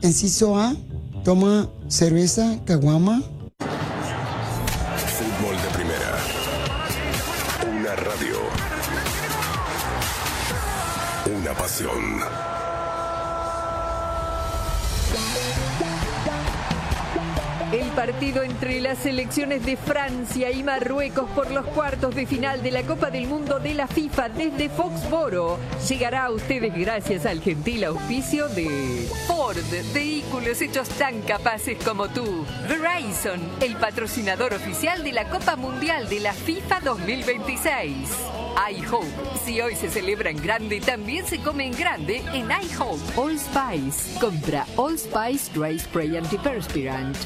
Inciso A, toma cerveza, caguama. Fútbol de primera. Una radio. Una pasión. El partido entre las selecciones de Francia y Marruecos por los cuartos de final de la Copa del Mundo de la FIFA desde Foxboro llegará a ustedes gracias al gentil auspicio de Ford, vehículos hechos tan capaces como tú. Verizon, el patrocinador oficial de la Copa Mundial de la FIFA 2026. iHope, si hoy se celebra en grande, también se come en grande en iHope. All Spice, compra All Spice Dry Spray Antiperspirant.